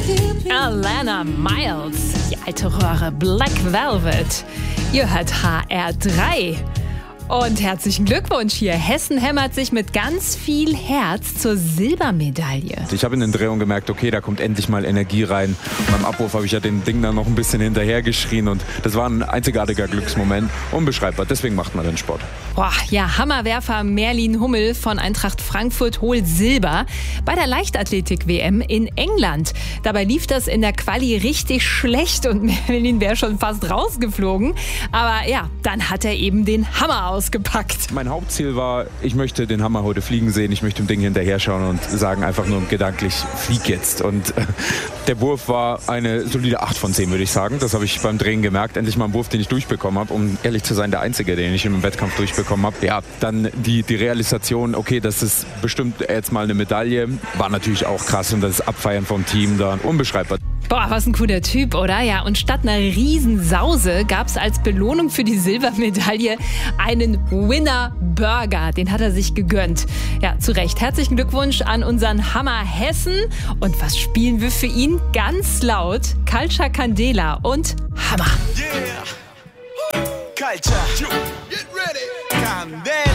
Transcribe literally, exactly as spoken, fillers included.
Alana Miles, die alte Röhre Black Velvet. Ihr hört H R drei. Und herzlichen Glückwunsch hier. Hessen hämmert sich mit ganz viel Herz zur Silbermedaille. Ich habe in den Drehungen gemerkt, okay, da kommt endlich mal Energie rein. Und beim Abruf habe ich ja den Ding dann noch ein bisschen hinterher geschrien. Und das war ein einzigartiger Glücksmoment. Unbeschreibbar. Deswegen macht man den Sport. Boah, ja, Hammerwerfer Merlin Hummel von Eintracht Frankfurt holt Silber bei der Leichtathletik-W M in England. Dabei lief das in der Quali richtig schlecht und Merlin wäre schon fast rausgeflogen. Aber ja, dann hat er eben den Hammer ausgepackt. Mein Hauptziel war, ich möchte den Hammer heute fliegen sehen. Ich möchte dem Ding hinterher schauen und sagen einfach nur gedanklich, flieg jetzt. Und äh, der Wurf war eine solide acht von zehn, würde ich sagen. Das habe ich beim Drehen gemerkt. Endlich mal ein Wurf, den ich durchbekommen habe. Um ehrlich zu sein, der einzige, den ich im Wettkampf durchbekommen habe. Ja, dann die, die Realisation, okay, das ist bestimmt jetzt mal eine Medaille, war natürlich auch krass. Und das Abfeiern vom Team da unbeschreibbar. Boah, was ein cooler Typ, oder? Ja, und statt einer Riesensause gab es als Belohnung für die Silbermedaille einen Winner Burger. Den hat er sich gegönnt. Ja, zu Recht. Herzlichen Glückwunsch an unseren Hammer Hessen. Und was spielen wir für ihn? Ganz laut Culture Candela und Hammer. Yeah. Culture. Get ready. Candela.